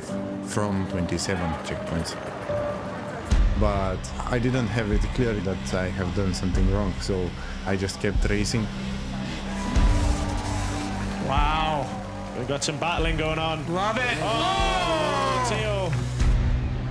5 from 27 checkpoints. But I didn't have it clear that I have done something wrong, so I just kept racing. Wow. We've got some battling going on. Love it. Oh, Theo